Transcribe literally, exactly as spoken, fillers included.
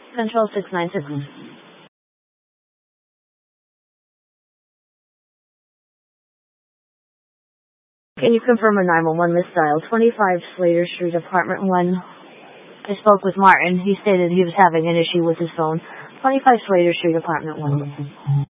Control six nine six. Can you confirm a nine one one list dial twenty-five Slater Street, apartment one? I spoke with Martin. He stated he was having an issue with his phone. twenty-five Slater Street, apartment one.